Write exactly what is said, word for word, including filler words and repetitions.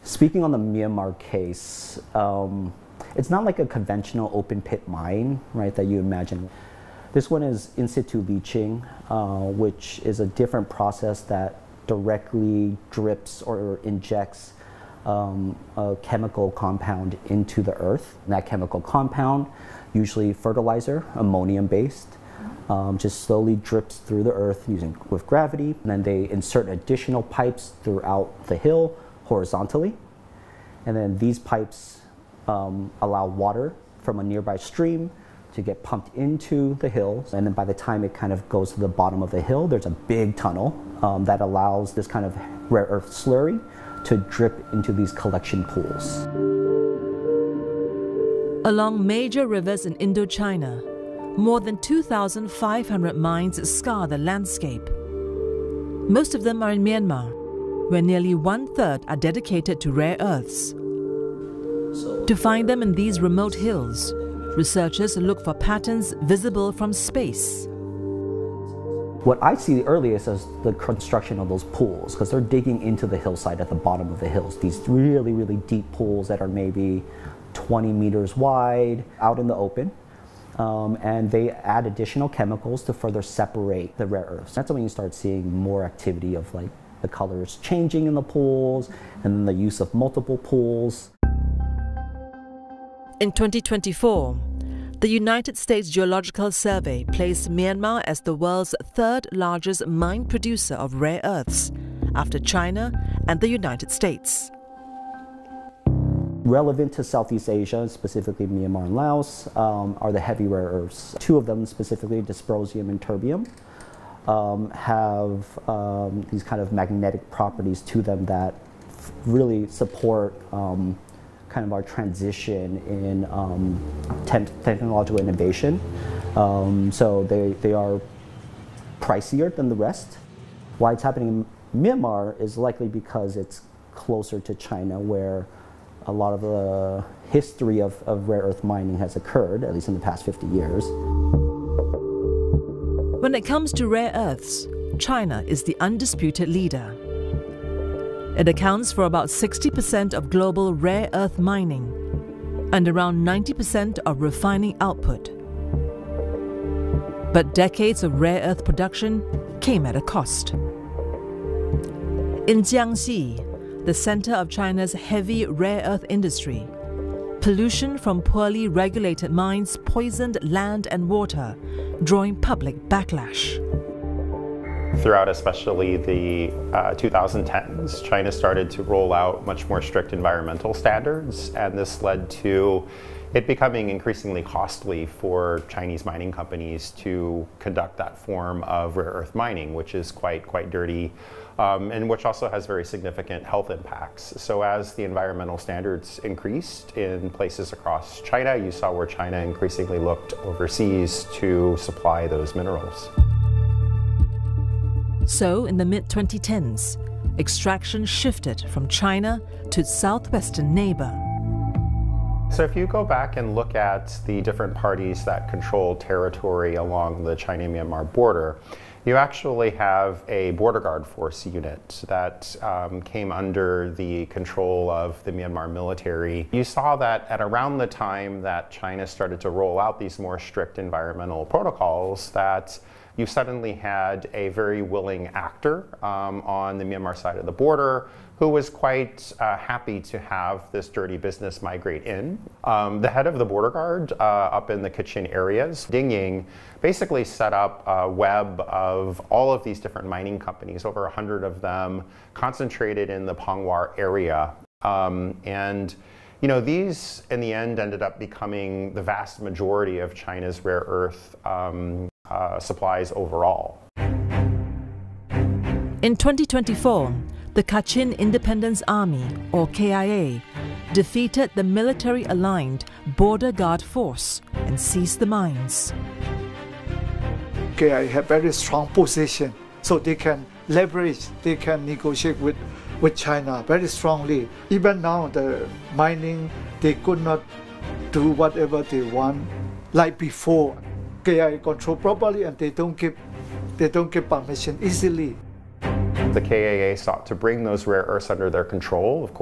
Speaking on the Myanmar case, um, it's not like a conventional open pit mine, right, that you imagine. This one is in situ leaching, uh, which is a different process that directly drips or injects um, a chemical compound into the earth. And that chemical compound, usually fertilizer, ammonium-based, um, just slowly drips through the earth using with gravity. And then they insert additional pipes throughout the hill horizontally. And then these pipes um, allow water from a nearby stream to get pumped into the hill. And then by the time it kind of goes to the bottom of the hill, there's a big tunnel um, that allows this kind of rare earth slurry to drip into these collection pools. Along major rivers in Indochina, more than two thousand five hundred mines scar the landscape. Most of them are in Myanmar, where nearly one-third are dedicated to rare earths. To find them in these remote hills, researchers look for patterns visible from space. What I see the earliest is the construction of those pools, because they're digging into the hillside at the bottom of the hills. These really, really deep pools that are maybe twenty meters wide out in the open. Um, and they add additional chemicals to further separate the rare earths. That's when you start seeing more activity of like the colors changing in the pools, and then the use of multiple pools. In twenty twenty-four, the United States Geological Survey placed Myanmar as the world's third largest mine producer of rare earths, after China and the United States. Relevant to Southeast Asia, specifically Myanmar and Laos, um, are the heavy rare earths. Two of them, specifically dysprosium and terbium, um, have um, these kind of magnetic properties to them that really support um, kind of our transition in um, te technological innovation. Um, so they, they are pricier than the rest. Why it's happening in Myanmar is likely because it's closer to China, where a lot of the history of, of rare earth mining has occurred, at least in the past fifty years. When it comes to rare earths, China is the undisputed leader. It accounts for about sixty percent of global rare earth mining and around ninety percent of refining output. But decades of rare earth production came at a cost. In Jiangxi, the center of China's heavy rare earth industry, pollution from poorly regulated mines poisoned land and water, drawing public backlash. Throughout especially the uh, twenty tens, China started to roll out much more strict environmental standards, and this led to it becoming increasingly costly for Chinese mining companies to conduct that form of rare earth mining, which is quite, quite dirty, um, and which also has very significant health impacts. So as the environmental standards increased in places across China, you saw where China increasingly looked overseas to supply those minerals. So in the mid twenty tens, extraction shifted from China to its southwestern neighbor. So if you go back and look at the different parties that control territory along the China-Myanmar border, you actually have a border guard force unit that um, came under the control of the Myanmar military. You saw that at around the time that China started to roll out these more strict environmental protocols, that you suddenly had a very willing actor um, on the Myanmar side of the border who was quite uh, happy to have this dirty business migrate in. Um, the head of the border guard uh, up in the Kachin areas, Ding Ying, basically set up a web of all of these different mining companies, over a hundred of them, concentrated in the Pongwar area. Um, and you know, these in the end ended up becoming the vast majority of China's rare earth um, uh, supplies overall. In twenty twenty-four, the Kachin Independence Army, or K I A, defeated the military-aligned Border Guard Force and seized the mines. K I A have very strong position, so they can leverage, they can negotiate with, with China very strongly. Even now, the mining, they could not do whatever they want like before. K I A control properly, and they don't give, they don't give permission easily. The K A A sought to bring those rare earths under their control, of course.